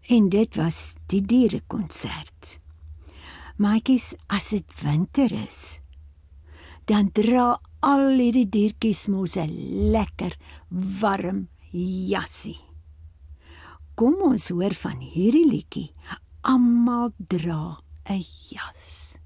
En dit was die dierekonsert. Maatjies, as dit winter is, dan dra al hierdie diertjies mos 'n lekker warm jassie. Kom ons hoor van hierdie liedjie. Almal dra 'n jas.